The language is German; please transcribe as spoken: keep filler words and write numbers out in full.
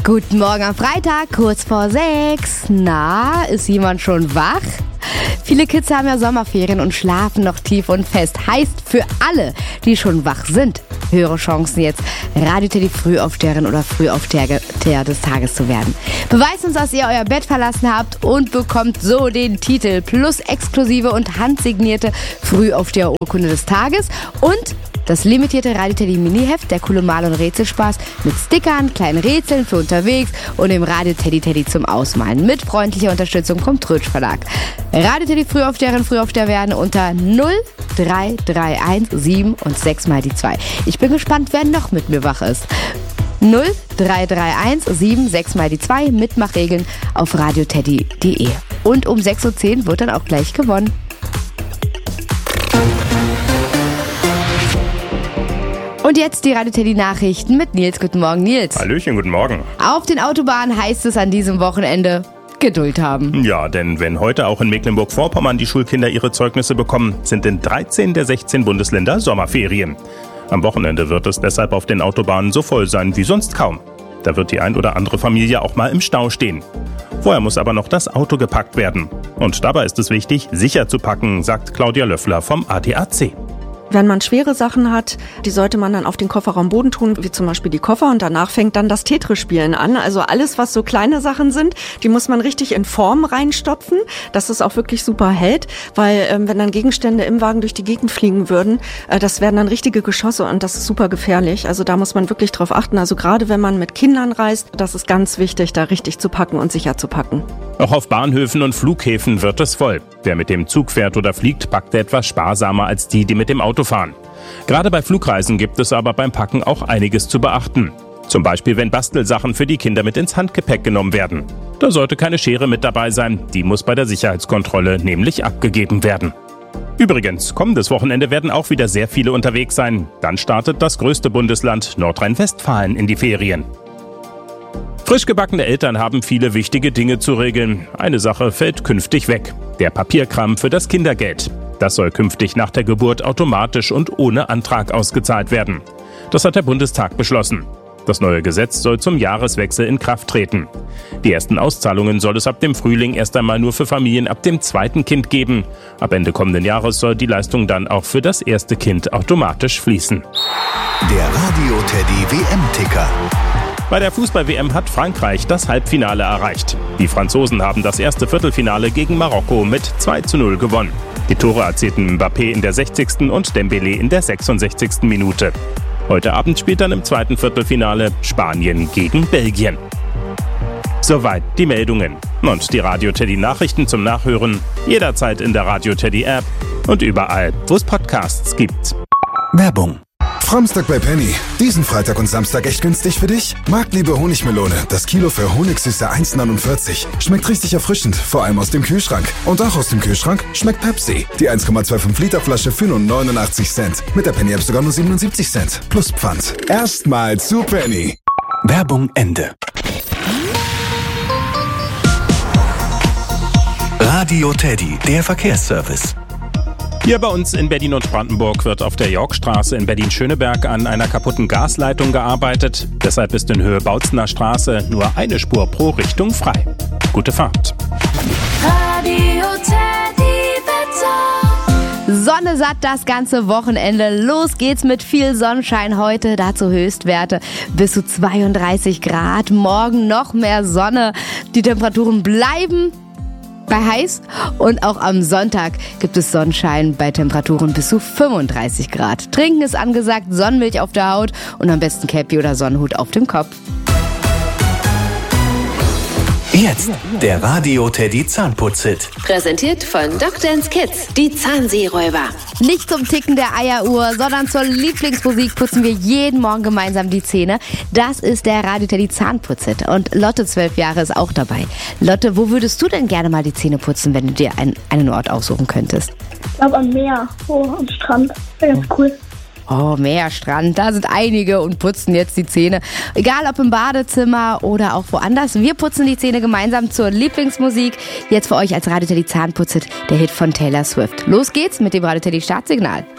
Guten Morgen am Freitag, kurz vor sechs. Na, ist jemand schon wach? Viele Kids haben ja Sommerferien und schlafen noch tief und fest. Heißt für alle, die schon wach sind, höhere Chancen jetzt, Radio Teddy Frühaufsteherin oder Frühaufsteher des Tages zu werden. Beweist uns, dass ihr euer Bett verlassen habt und bekommt so den Titel plus exklusive und handsignierte Frühaufsteher-Urkunde des Tages und das limitierte Radio Teddy Mini-Heft, der coole Mal- und Rätselspaß mit Stickern, kleinen Rätseln für unterwegs und dem Radio Teddy Teddy zum Ausmalen mit freundlicher Unterstützung vom Trötsch Verlag. Radio Teddy Frühaufsteherin, Frühaufsteher werden unter null drei drei eins sieben und sechs mal die zwei. Ich bin gespannt, wer noch mit mir wach ist. null drei drei eins sieben sechs mal die zwei, Mitmachregeln auf radioteddy punkt de. Und um sechs Uhr zehn wird dann auch gleich gewonnen. Und jetzt die Radio Teddy Nachrichten mit Nils. Guten Morgen, Nils. Hallöchen, guten Morgen. Auf den Autobahnen heißt es an diesem Wochenende Geduld haben. Ja, denn wenn heute auch in Mecklenburg-Vorpommern die Schulkinder ihre Zeugnisse bekommen, sind in dreizehn der sechzehn Bundesländer Sommerferien. Am Wochenende wird es deshalb auf den Autobahnen so voll sein wie sonst kaum. Da wird die ein oder andere Familie auch mal im Stau stehen. Vorher muss aber noch das Auto gepackt werden. Und dabei ist es wichtig, sicher zu packen, sagt Claudia Löffler vom A D A C. Wenn man schwere Sachen hat, die sollte man dann auf den Kofferraumboden tun, wie zum Beispiel die Koffer, und danach fängt dann das Tetris-Spielen an. Also alles, was so kleine Sachen sind, die muss man richtig in Form reinstopfen, dass es auch wirklich super hält, weil ähm, wenn dann Gegenstände im Wagen durch die Gegend fliegen würden, äh, das wären dann richtige Geschosse und das ist super gefährlich. Also da muss man wirklich drauf achten. Also gerade wenn man mit Kindern reist, das ist ganz wichtig, da richtig zu packen und sicher zu packen. Auch auf Bahnhöfen und Flughäfen wird es voll. Wer mit dem Zug fährt oder fliegt, packt etwas sparsamer als die, die mit dem Auto fahren. Gerade bei Flugreisen gibt es aber beim Packen auch einiges zu beachten. Zum Beispiel, wenn Bastelsachen für die Kinder mit ins Handgepäck genommen werden. Da sollte keine Schere mit dabei sein, die muss bei der Sicherheitskontrolle nämlich abgegeben werden. Übrigens, kommendes Wochenende werden auch wieder sehr viele unterwegs sein. Dann startet das größte Bundesland Nordrhein-Westfalen in die Ferien. Frisch gebackene Eltern haben viele wichtige Dinge zu regeln. Eine Sache fällt künftig weg: der Papierkram für das Kindergeld. Das soll künftig nach der Geburt automatisch und ohne Antrag ausgezahlt werden. Das hat der Bundestag beschlossen. Das neue Gesetz soll zum Jahreswechsel in Kraft treten. Die ersten Auszahlungen soll es ab dem Frühling erst einmal nur für Familien ab dem zweiten Kind geben. Ab Ende kommenden Jahres soll die Leistung dann auch für das erste Kind automatisch fließen. Der Radio Teddy W M-Ticker. Bei der Fußball-W M hat Frankreich das Halbfinale erreicht. Die Franzosen haben das erste Viertelfinale gegen Marokko mit zwei zu null gewonnen. Die Tore erzielten Mbappé in der sechzigsten und Dembélé in der sechsundsechzigsten Minute. Heute Abend spielt dann im zweiten Viertelfinale Spanien gegen Belgien. Soweit die Meldungen. Und die Radio Teddy Nachrichten zum Nachhören jederzeit in der Radio Teddy App und überall, wo es Podcasts gibt. Werbung. Framstag bei Penny. Diesen Freitag und Samstag echt günstig für dich? Marktliebe Honigmelone. Das Kilo für Honigsüße eins neunundvierzig. Schmeckt richtig erfrischend, vor allem aus dem Kühlschrank. Und auch aus dem Kühlschrank schmeckt Pepsi. Die eins Komma fünfundzwanzig Liter Flasche für nur neunundachtzig Cent. Mit der Penny App sogar nur siebenundsiebzig Cent. Plus Pfand. Erstmal zu Penny. Werbung Ende. Radio Teddy, der Verkehrsservice. Hier bei uns in Berlin und Brandenburg wird auf der Yorkstraße in Berlin-Schöneberg an einer kaputten Gasleitung gearbeitet. Deshalb ist in Höhe Bautzener Straße nur eine Spur pro Richtung frei. Gute Fahrt. Radio Teddy Wetter. Sonne satt das ganze Wochenende. Los geht's mit viel Sonnenschein heute. Dazu Höchstwerte bis zu zweiunddreißig Grad. Morgen noch mehr Sonne. Die Temperaturen bleiben bei heiß und auch am Sonntag gibt es Sonnenschein bei Temperaturen bis zu fünfunddreißig Grad. Trinken ist angesagt, Sonnenmilch auf der Haut und am besten Cappy oder Sonnenhut auf dem Kopf. Jetzt der Radio Teddy Zahnputz-Hit. Präsentiert von Doctors Kids, die Zahnseeräuber. Nicht zum Ticken der Eieruhr, sondern zur Lieblingsmusik putzen wir jeden Morgen gemeinsam die Zähne. Das ist der Radio Teddy Zahnputz-Hit. Und Lotte, zwölf Jahre, ist auch dabei. Lotte, wo würdest du denn gerne mal die Zähne putzen, wenn du dir einen, einen Ort aussuchen könntest? Ich glaube am Meer, oh, am Strand. Wäre ganz cool. Oh, Meer, Strand, da sind einige und putzen jetzt die Zähne. Egal ob im Badezimmer oder auch woanders. Wir putzen die Zähne gemeinsam zur Lieblingsmusik. Jetzt für euch als Radio Teddy Zahnputz-Hit der Hit von Taylor Swift. Los geht's mit dem Radio Teddy Startsignal.